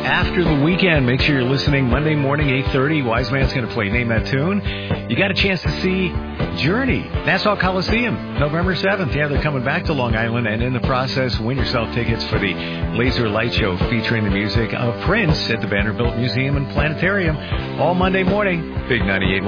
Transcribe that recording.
after the weekend. Make sure you're listening Monday morning, 8:30. Wise Man's going to play Name That Tune. You got a chance to see Journey, Nassau Coliseum, November 7th. Yeah, they're coming back to Long Island, and in the process, win yourself tickets for the Laser Light Show featuring the music of Prince at the Vanderbilt Museum and Planetarium all Monday morning. Big 98.